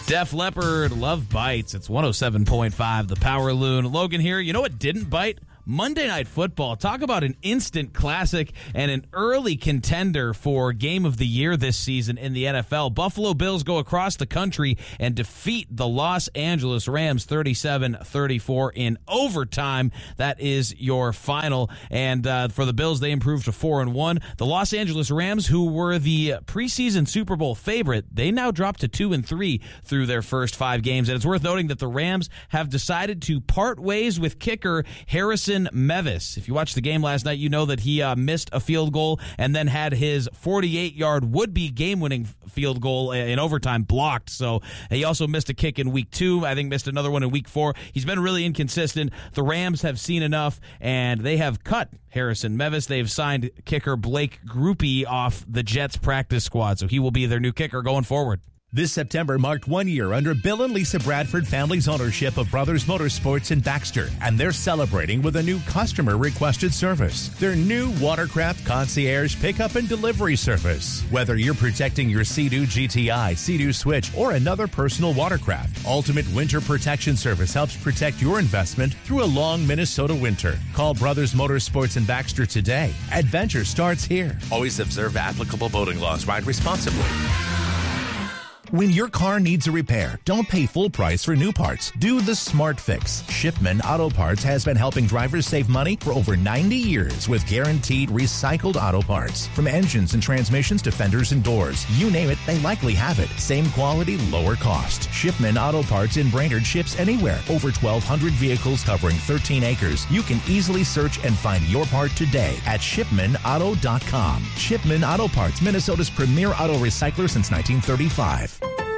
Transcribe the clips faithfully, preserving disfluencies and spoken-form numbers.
Def Leppard, Love Bites. It's one oh seven point five, the Power Loon. Logan here. You know what didn't bite? Monday Night Football. Talk about an instant classic and an early contender for Game of the Year this season in the N F L. Buffalo Bills go across the country and defeat the Los Angeles Rams thirty-seven thirty-four in overtime. That is your final. And uh, for the Bills, they improved to four and one. The Los Angeles Rams, who were the preseason Super Bowl favorite, they now dropped to two and three through their first five games. And it's worth noting that the Rams have decided to part ways with kicker Harrison Mevis. If you watched the game last night, you know that he uh, missed a field goal and then had his forty-eight-yard would-be game-winning field goal in overtime blocked. So he also missed a kick in week two. I think missed another one in week four. He's been really inconsistent. The Rams have seen enough, and they have cut Harrison Mevis. They've signed kicker Blake Grupe off the Jets practice squad, so he will be their new kicker going forward. This September marked one year under Bill and Lisa Bradford family's ownership of Brothers Motorsports in Baxter, and they're celebrating with a new customer-requested service. Their new Watercraft Concierge Pickup and Delivery Service. Whether you're protecting your Sea-Doo G T I, Sea-Doo Switch, or another personal watercraft, Ultimate Winter Protection Service helps protect your investment through a long Minnesota winter. Call Brothers Motorsports in Baxter today. Adventure starts here. Always observe applicable boating laws. Ride responsibly. When your car needs a repair, don't pay full price for new parts. Do the Smart Fix. Shipman Auto Parts has been helping drivers save money for over ninety years with guaranteed recycled auto parts. From engines and transmissions to fenders and doors, you name it, they likely have it. Same quality, lower cost. Shipman Auto Parts in Brainerd ships anywhere. Over twelve hundred vehicles covering thirteen acres. You can easily search and find your part today at shipman auto dot com. Shipman Auto Parts, Minnesota's premier auto recycler since nineteen thirty-five.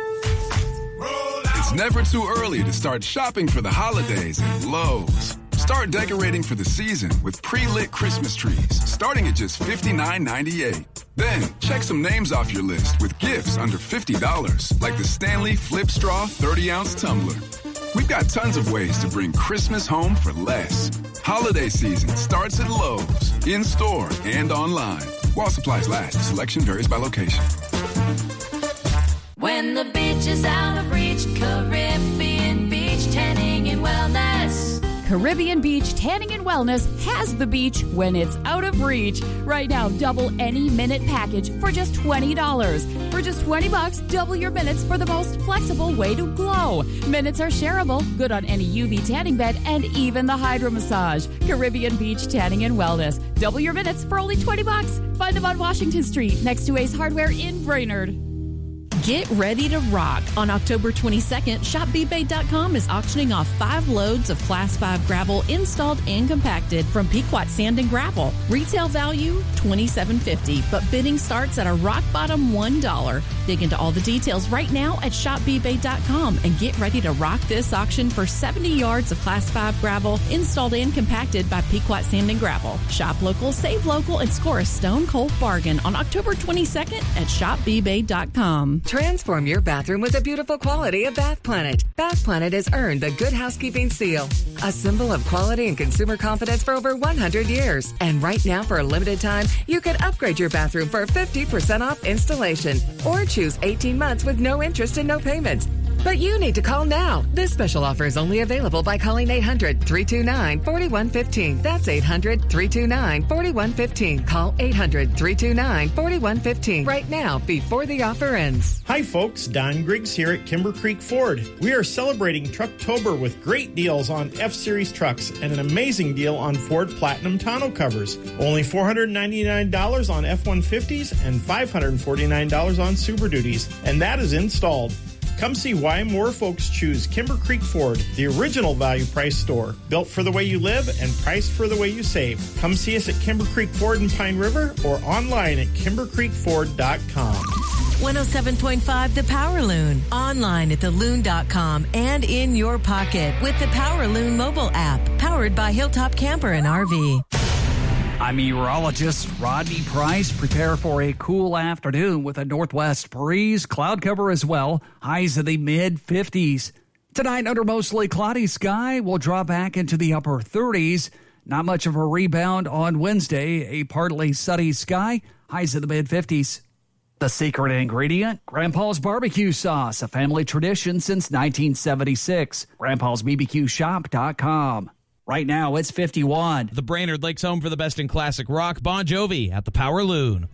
It's never too early to start shopping for the holidays at Lowe's. Start decorating for the season with pre-lit Christmas trees, starting at just fifty-nine ninety-eight. Then, check some names off your list with gifts under fifty dollars, like the Stanley Flip Straw thirty-ounce tumbler. We've got tons of ways to bring Christmas home for less. Holiday season starts at Lowe's, in-store and online. While supplies last, selection varies by location. When the beach is out of reach, Caribbean Beach Tanning and Wellness. Caribbean Beach Tanning and Wellness has the beach when it's out of reach. Right now, double any minute package for just twenty dollars. For just twenty bucks, double your minutes for the most flexible way to glow. Minutes are shareable, good on any U V tanning bed, and even the hydro massage. Caribbean Beach Tanning and Wellness. Double your minutes for only twenty bucks. Find them on Washington Street, next to Ace Hardware in Brainerd. Get ready to rock. On October twenty-second, shop b bay dot com is auctioning off five loads of Class five gravel installed and compacted from Pequot Sand and Gravel. Retail value, twenty-seven fifty, but bidding starts at a rock-bottom one dollar. Dig into all the details right now at shop b bay dot com and get ready to rock this auction for seventy yards of Class five gravel installed and compacted by Pequot Sand and Gravel. Shop local, save local, and score a stone-cold bargain on October twenty-second at shop b bay dot com. Transform your bathroom with the beautiful quality of Bath Planet. Bath Planet has earned the Good Housekeeping Seal, a symbol of quality and consumer confidence for over one hundred years. And right now, for a limited time, you can upgrade your bathroom for fifty percent off installation or choose eighteen months with no interest and no payments. But you need to call now. This special offer is only available by calling eight hundred, three two nine, four one one five. That's eight hundred, three two nine, four one one five. Call eight hundred, three two nine, four one one five right now before the offer ends. Hi folks, Don Griggs here at Kimber Creek Ford. We are celebrating Trucktober with great deals on F-Series trucks and an amazing deal on Ford Platinum tonneau covers. Only four hundred ninety-nine dollars on F one fifties and five hundred forty-nine dollars on Super Duties, and that is installed. Come see why more folks choose Kimber Creek Ford, the original value price store, built for the way you live and priced for the way you save. Come see us at Kimber Creek Ford in Pine River or online at kimber creek ford dot com. one oh seven point five The Power Loon. Online at the loon dot com and in your pocket with the Power Loon mobile app, powered by Hilltop Camper and R V. I'm meteorologist Rodney Price. Prepare for a cool afternoon with a northwest breeze, cloud cover as well. Highs in the mid fifties. Tonight, under mostly cloudy sky, we'll drop back into the upper thirties. Not much of a rebound on Wednesday. A partly sunny sky. Highs in the mid fifties. The secret ingredient? Grandpa's barbecue sauce, a family tradition since nineteen seventy-six. grandpas b b q shop dot com. Right now, it's fifty-one. The Brainerd Lakes home for the best in classic rock. Bon Jovi at the Power Loon.